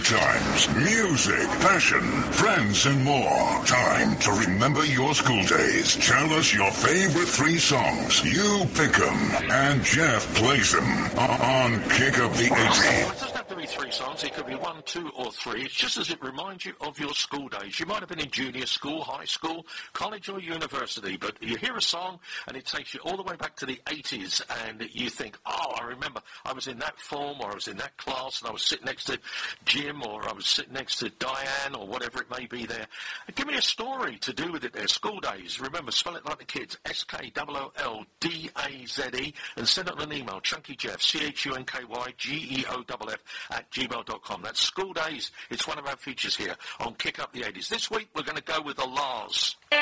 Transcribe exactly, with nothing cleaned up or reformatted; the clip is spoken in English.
Good times, music, passion, friends, and more. Time to remember your school days. Tell us your favorite three songs. You pick them, and Jeff plays them on Kick Up the eighty. It doesn't have to be three songs. It could be one, two, or three. It's just as it reminds you of your school days. You might have been in junior school, high school, college, or university, but you hear a song, and it takes you all the way back to the eighties, and you think, oh, I remember I was in that form, or I was in that class, and I was sitting next to Jim, or I was sitting next to Diane, or whatever it may be there. Give me a story to do with it there. School days. Remember, spell it like the kids. S K O O L D A Z E, and send it on an email. Chunky Jeff, C H U N K Y G E O F F at gmail dot com. That's School Days. It's one of our features here on Kick Up the eighties. This week, we're going to go with the La's.